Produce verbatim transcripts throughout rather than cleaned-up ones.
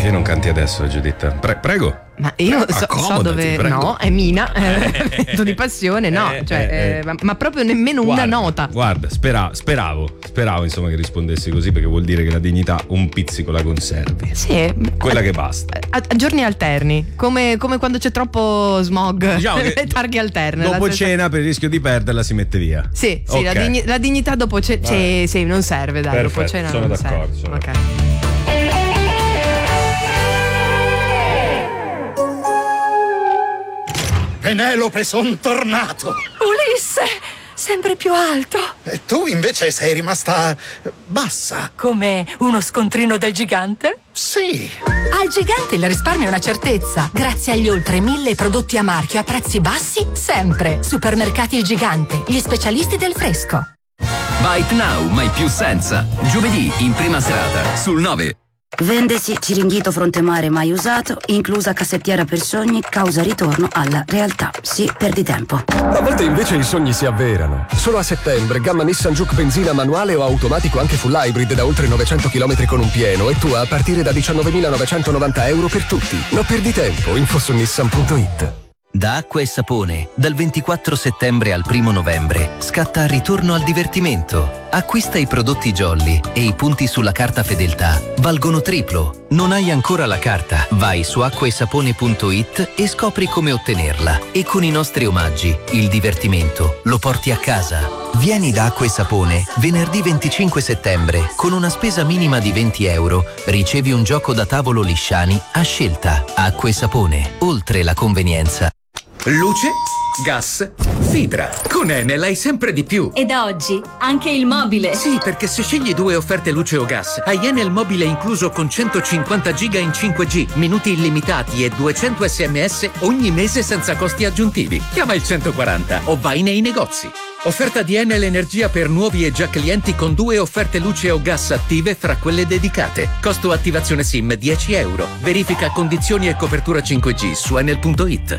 perché non canti adesso, Giuditta? Pre- prego. Ma io so, so dove. prego. No, è Mina. Eh, di passione, no. Eh, cioè, eh, eh, ma, ma proprio nemmeno guarda, una nota. Guarda, spera, speravo, speravo insomma che rispondessi così, perché vuol dire che la dignità un pizzico la conservi. Sì. Quella che basta. A, a giorni alterni, come, come quando c'è troppo smog. Diciamo che le targhe alterne. Dopo la stessa... cena, per il rischio di perderla, si mette via. Sì, sì, Okay. la, digni- la dignità dopo cena. Sì, sì, non serve, dai. Perfetto, dopo cena sono non d'accordo, serve. sono Ok. Penelope, son tornato! Ulisse, sempre più alto. E tu invece sei rimasta bassa. Come uno scontrino del gigante? Sì. Al gigante il risparmio è una certezza. Grazie agli oltre mille prodotti a marchio a prezzi bassi, sempre. Supermercati Il Gigante, gli specialisti del fresco. Bite Now, mai più senza. Giovedì, in prima serata, sul nove. Vendesi Ciringhito Fronte Mare mai usato, inclusa cassettiera per sogni, causa ritorno alla realtà. Sì, perdi tempo. A volte invece i sogni si avverano. Solo a settembre, gamma Nissan Juke benzina manuale o automatico anche full hybrid da oltre novecento chilometri con un pieno e tu a partire da diciannovemilanovancentonovanta euro per tutti. Non perdi tempo, info su nissan punto it. Da Acqua e Sapone, dal ventiquattro settembre al primo novembre, scatta Ritorno al divertimento. Acquista i prodotti Jolly e i punti sulla carta fedeltà valgono triplo. Non hai ancora la carta? Vai su acquaesapone punto it e scopri come ottenerla. E con i nostri omaggi, il divertimento lo porti a casa. Vieni da Acqua e Sapone venerdì venticinque settembre. Con una spesa minima di venti euro ricevi un gioco da tavolo Lisciani a scelta. Acqua e Sapone, oltre la convenienza. Luce, gas, fibra. Con Enel hai sempre di più. E da oggi anche il mobile. Sì, perché se scegli due offerte luce o gas, hai Enel mobile incluso con centocinquanta giga in cinque G, minuti illimitati e duecento sms ogni mese senza costi aggiuntivi. Chiama il centoquaranta o vai nei negozi. Offerta di Enel Energia per nuovi e già clienti con due offerte luce o gas attive fra quelle dedicate. Costo attivazione SIM dieci euro. Verifica condizioni e copertura cinque G su enel punto it.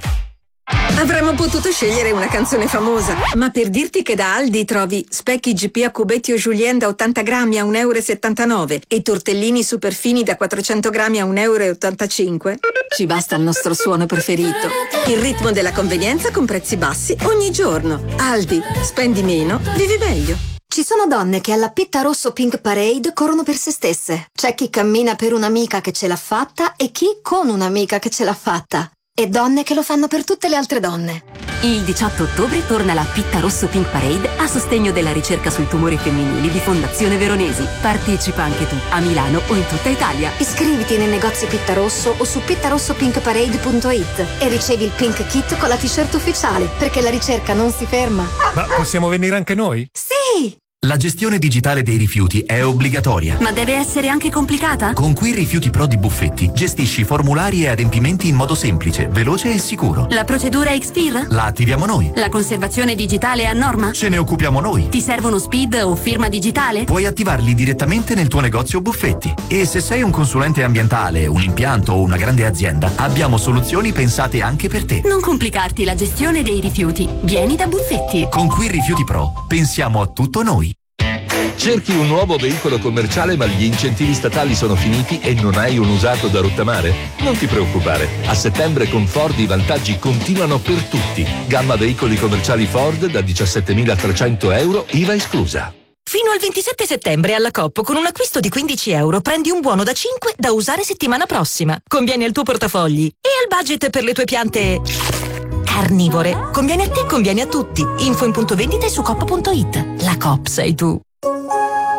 Avremmo potuto scegliere una canzone famosa, ma per dirti che da Aldi trovi specchi G P a cubetti o Julien da ottanta grammi a un euro e settantanove e tortellini super fini da quattrocento grammi a un euro e ottantacinque, ci basta il nostro suono preferito. Il ritmo della convenienza con prezzi bassi ogni giorno. Aldi, spendi meno, vivi meglio. Ci sono donne che alla Pitta Rosso Pink Parade corrono per se stesse. C'è chi cammina per un'amica che ce l'ha fatta e chi con un'amica che ce l'ha fatta. E donne che lo fanno per tutte le altre donne. Il diciotto ottobre torna la Pitta Rosso Pink Parade a sostegno della ricerca sui tumori femminili di Fondazione Veronesi. Partecipa anche tu a Milano o in tutta Italia. Iscriviti nei negozi Pitta Rosso o su pitta rosso pink parade punto it e ricevi il Pink Kit con la t-shirt ufficiale, perché la ricerca non si ferma. Ma possiamo venire anche noi? Sì! La gestione digitale dei rifiuti è obbligatoria. Ma deve essere anche complicata? Con Qui Rifiuti Pro di Buffetti gestisci formulari e adempimenti in modo semplice, veloce e sicuro. La procedura X P I R? La attiviamo noi. La conservazione digitale è a norma? Ce ne occupiamo noi. Ti servono S P I D o firma digitale? Puoi attivarli direttamente nel tuo negozio Buffetti. E se sei un consulente ambientale, un impianto o una grande azienda, abbiamo soluzioni pensate anche per te. Non complicarti la gestione dei rifiuti. Vieni da Buffetti. Con Qui Rifiuti Pro pensiamo a tutto noi. Cerchi un nuovo veicolo commerciale ma gli incentivi statali sono finiti e non hai un usato da rottamare? Non ti preoccupare, a settembre con Ford i vantaggi continuano per tutti. Gamma veicoli commerciali Ford da diciassettemilatrecento euro, I V A esclusa. Fino al ventisette settembre alla Coop con un acquisto di quindici euro prendi un buono da cinque da usare settimana prossima. Conviene al tuo portafogli e al budget per le tue piante carnivore. Conviene a te, conviene a tutti. Info in punto vendita e su coop punto it. La Coop sei tu.